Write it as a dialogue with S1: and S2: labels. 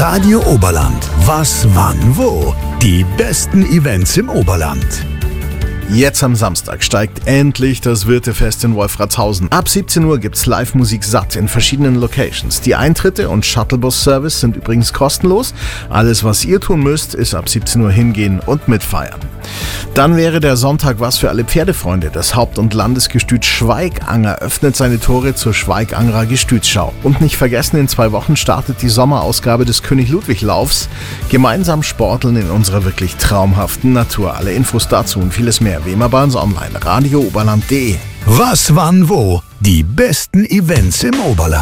S1: Radio Oberland. Was, wann, wo? Die besten Events im Oberland.
S2: Jetzt am Samstag steigt endlich das Wirtefest in Wolfratshausen. Ab 17 Uhr gibt's Live-Musik satt in verschiedenen Locations. Die Eintritte und Shuttlebus-Service sind übrigens kostenlos. Alles, was ihr tun müsst, ist ab 17 Uhr hingehen und mitfeiern. Dann wäre der Sonntag was für alle Pferdefreunde. Das Haupt- und Landesgestüt Schweiganger öffnet seine Tore zur Schweigangerer Gestütsschau. Und nicht vergessen, in 2 Wochen startet die Sommerausgabe des König-Ludwig-Laufs. Gemeinsam sporteln in unserer wirklich traumhaften Natur. Alle Infos dazu und vieles mehr wie immer bei uns online. radiooberland.de.
S1: Was, wann, wo? Die besten Events im Oberland.